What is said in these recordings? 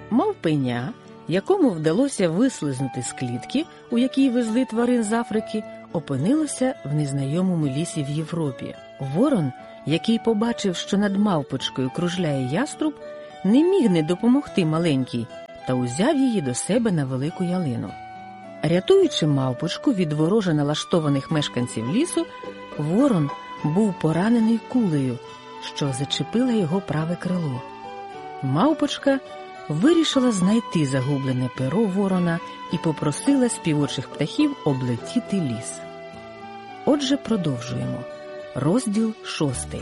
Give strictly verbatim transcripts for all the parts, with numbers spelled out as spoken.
Мавпеня, якому вдалося вислизнути з клітки, у якій везли тварин з Африки, опинилося в незнайомому лісі в Європі. Ворон, який побачив, що над мавпочкою кружляє яструб, не міг не допомогти маленькій та узяв її до себе на велику ялину. Рятуючи мавпочку від вороже налаштованих мешканців лісу, ворон був поранений кулею, що зачепила його праве крило. Мавпочка вирішила знайти загублене перо ворона і попросила співочих птахів облетіти ліс. Отже, продовжуємо. Розділ шостий.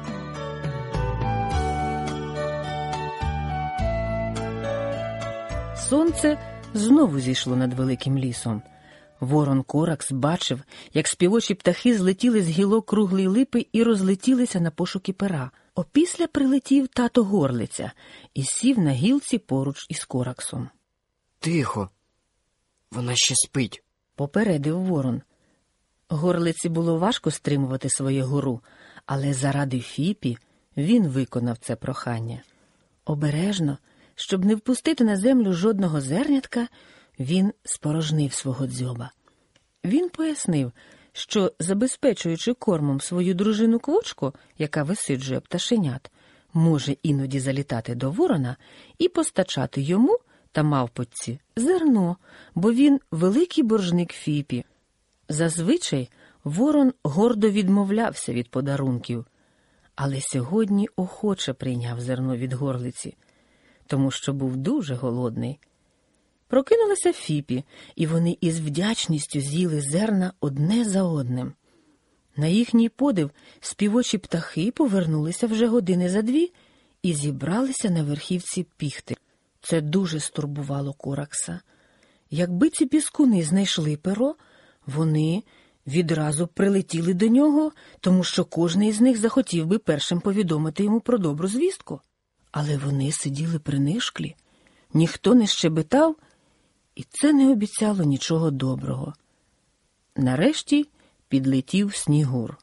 Сонце знову зійшло над великим лісом. Ворон Коракс бачив, як співочі птахи злетіли з гілок круглої липи і розлетілися на пошуки пера. Опісля прилетів тато Горлиця і сів на гілці поруч із Кораксом. «Тихо! Вона ще спить!» – попередив ворон. Горлиці було важко стримувати своє гуру, але заради Фіпі він виконав це прохання. Обережно, щоб не впустити на землю жодного зернятка, він спорожнив свого дзьоба. Він пояснив, що, забезпечуючи кормом свою дружину Квочку, яка висиджує пташенят, може іноді залітати до ворона і постачати йому та мавпочці зерно, бо він великий боржник Фіпі. Зазвичай ворон гордо відмовлявся від подарунків, але сьогодні охоче прийняв зерно від горлиці, тому що був дуже голодний. Прокинулася Фіпі, і вони із вдячністю з'їли зерна одне за одним. На їхній подив співочі птахи повернулися вже години за дві і зібралися на верхівці піхти. Це дуже стурбувало Коракса. Якби ці піскуни знайшли перо, вони відразу прилетіли до нього, тому що кожний із них захотів би першим повідомити йому про добру звістку. Але вони сиділи принишклі, ніхто не щебетав, і це не обіцяло нічого доброго. Нарешті підлетів Снігур.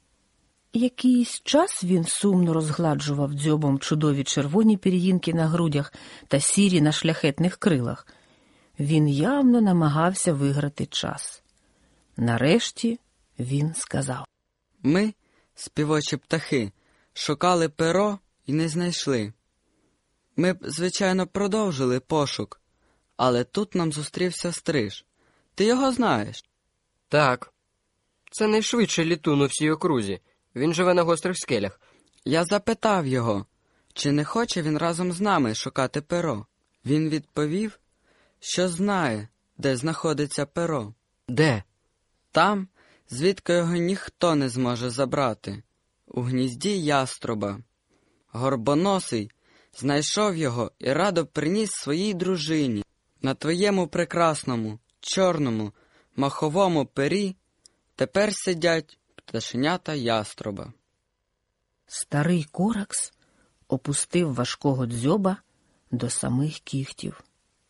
Якийсь час він сумно розгладжував дзьобом чудові червоні пір'їнки на грудях та сірі на шляхетних крилах. Він явно намагався виграти час. Нарешті він сказав: «Ми, співочі птахи, шукали перо і не знайшли. Ми б, звичайно, продовжили пошук, але тут нам зустрівся стриж. Ти його знаєш?» «Так. Це найшвидший літун у всій окрузі. Він живе на гострих скелях». Я запитав його, чи не хоче він разом з нами шукати перо. Він відповів, що знає, де знаходиться перо. «Де?» «Там, звідки його ніхто не зможе забрати, у гнізді яструба. Горбоносий знайшов його і радо приніс своїй дружині. На твоєму прекрасному, чорному, маховому пері тепер сидять пташенята яструба». Старий Коракс опустив важкого дзьоба до самих кігтів.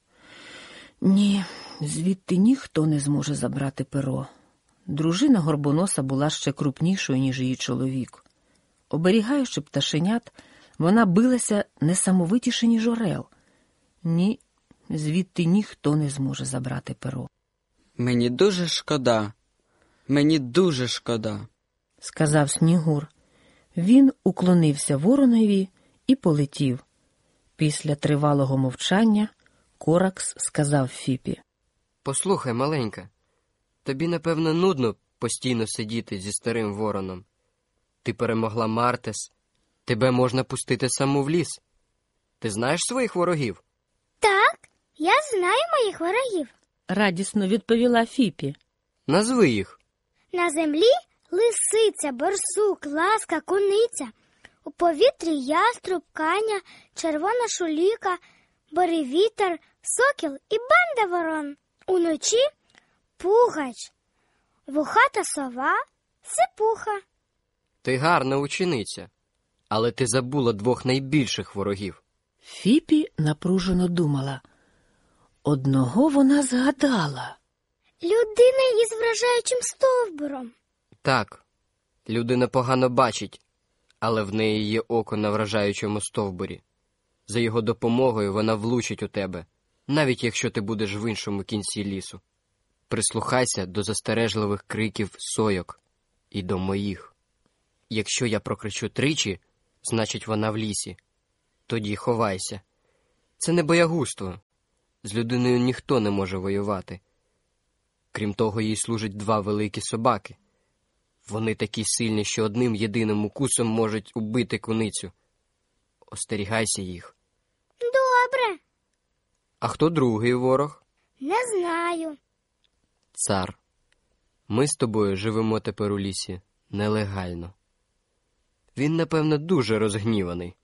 Ні, звідти ніхто не зможе забрати перо. Дружина Горбоноса була ще крупнішою, ніж її чоловік. Оберігаючи пташенят, вона билася несамовитіше, ніж орел. Ні, звідти ніхто не зможе забрати перо. «Мені дуже шкода, мені дуже шкода», – сказав Снігур. Він уклонився воронові і полетів. Після тривалого мовчання Коракс сказав Фіпі: «Послухай, маленька, тобі, напевно, нудно постійно сидіти зі старим вороном. Ти перемогла Мартес, тебе можна пустити саму в ліс. Ти знаєш своїх ворогів?» «Так, я знаю моїх ворогів», – радісно відповіла Фіпі. «Назви їх». «На землі лисиця, борсук, ласка, куниця. У повітрі яструб, каня, червона шуліка, боревітер, сокіл і банда ворон. Уночі пугач, вухата сова, сипуха». «Ти гарна учениця, але ти забула двох найбільших ворогів». Фіпі напружено думала. Одного вона згадала. «Людина із вражаючим стовбуром». «Так, людина погано бачить, але в неї є око на вражаючому стовбурі. За його допомогою вона влучить у тебе, навіть якщо ти будеш в іншому кінці лісу. Прислухайся до застережливих криків сойок і до моїх. Якщо я прокричу тричі, значить вона в лісі. Тоді ховайся. Це не боягузтво. З людиною ніхто не може воювати. Крім того, їй служать два великі собаки. Вони такі сильні, що одним єдиним укусом можуть убити куницю. Остерігайся їх. Добре. А хто другий ворог? Не знаю. Цар. Ми з тобою живемо тепер у лісі нелегально. Він, напевно, дуже розгніваний.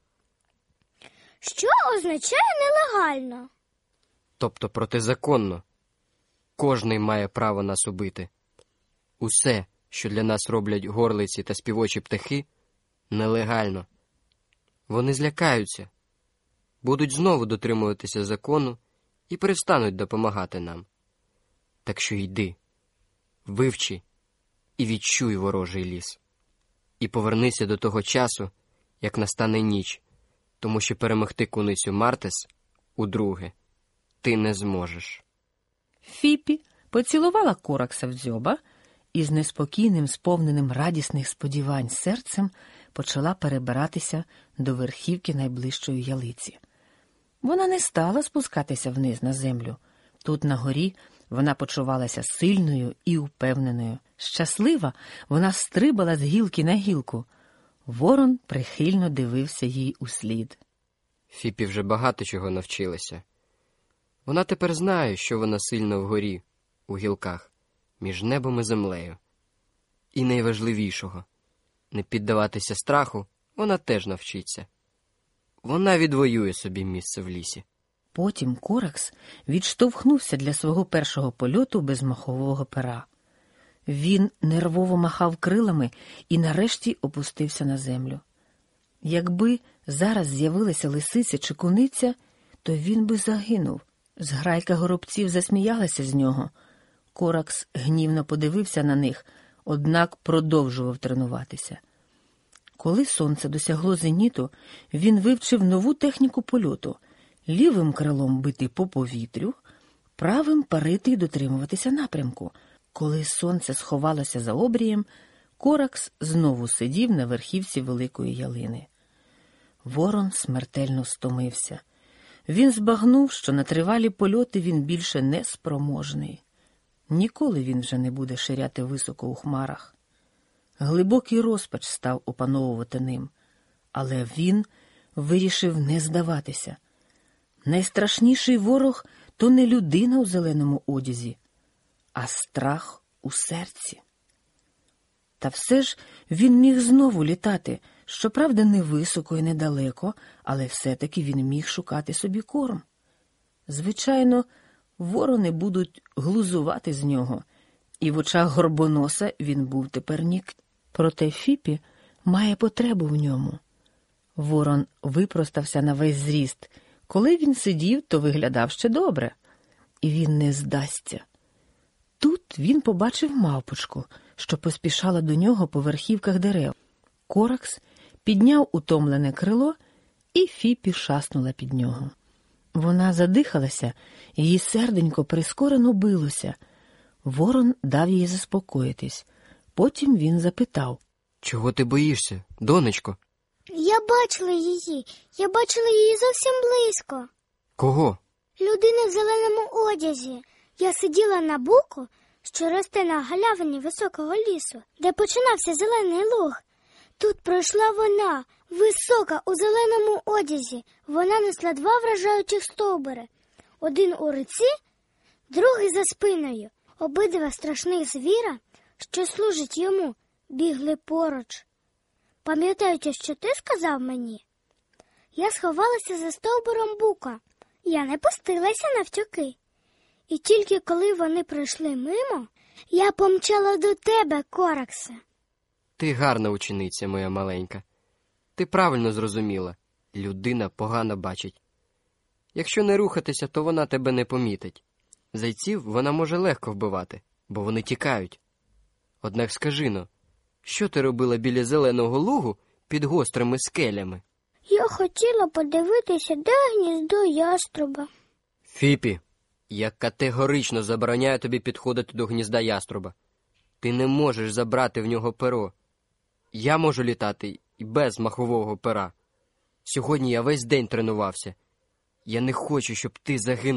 Що означає нелегально? Тобто протизаконно. Кожний має право нас убити. Усе, що для нас роблять горлиці та співочі птахи, нелегально. Вони злякаються, будуть знову дотримуватися закону і перестануть допомагати нам. Так що йди, вивчи і відчуй ворожий ліс. І повернися до того часу, як настане ніч, тому що перемогти куницю Мартес удруге ти не зможеш. Фіпі поцілувала Коракса в дзьоба і з неспокійним, сповненим радісних сподівань серцем почала перебиратися до верхівки найближчої ялиці. Вона не стала спускатися вниз на землю. Тут на горі вона почувалася сильною і упевненою. Щаслива, вона стрибала з гілки на гілку. Ворон прихильно дивився їй услід. Фіпі вже багато чого навчилася. Вона тепер знає, що вона сильна вгорі, у гілках, між небом і землею. І найважливішого – не піддаватися страху вона теж навчиться. Вона відвоює собі місце в лісі. Потім Коракс відштовхнувся для свого першого польоту без махового пера. Він нервово махав крилами і нарешті опустився на землю. Якби зараз з'явилася лисиця чи куниця, то він би загинув. Зграйка горобців засміялася з нього. Коракс гнівно подивився на них, однак продовжував тренуватися. Коли сонце досягло зеніту, він вивчив нову техніку польоту – лівим крилом бити по повітрю, правим парити й дотримуватися напрямку. Коли сонце сховалося за обрієм, Коракс знову сидів на верхівці великої ялини. Ворон смертельно стомився. Він збагнув, що на тривалі польоти він більше не спроможний. Ніколи він вже не буде ширяти високо у хмарах. Глибокий розпач став опановувати ним, але він вирішив не здаватися. Найстрашніший ворог – то не людина у зеленому одязі, а страх у серці. Та все ж він міг знову літати, щоправда, не високо і недалеко, але все-таки він міг шукати собі корм. Звичайно, ворони будуть глузувати з нього, і в очах Горбоноса він був тепер нік. Проте Фіпі має потребу в ньому. Ворон випростався на весь зріст. Коли він сидів, то виглядав ще добре. І він не здасться. Тут він побачив мавпочку, що поспішала до нього по верхівках дерев. Коракс підняв утомлене крило, і Фіпі шаснула під нього. Вона задихалася, її серденько прискорено билося. Ворон дав їй заспокоїтись. Потім він запитав. «Чого ти боїшся, донечко?» Я бачила її. Я бачила її зовсім близько. «Кого?» Людина в зеленому одязі. Я сиділа на буку, що росте на галявині високого лісу, де починався зелений луг. Тут пройшла вона, висока, у зеленому одязі. Вона несла два вражаючих стовбури. Один у руці, другий за спиною. Обидва страшних звіра, що служать йому, бігли поруч. Пам'ятаєте, що ти сказав мені? Я сховалася за стовбуром бука. Я не пустилася навтюки. І тільки коли вони пройшли мимо, я помчала до тебе, Кораксе. Ти гарна учениця, моя маленька. Ти правильно зрозуміла. Людина погано бачить. Якщо не рухатися, то вона тебе не помітить. Зайців вона може легко вбивати, бо вони тікають. Однак скажи-но, що ти робила біля зеленого лугу під гострими скелями? Я хотіла подивитися, де гніздо яструба. Фіпі, я категорично забороняю тобі підходити до гнізда яструба. Ти не можеш забрати в нього перо. Я можу літати і без махового пера. Сьогодні я весь день тренувався. Я не хочу, щоб ти загинув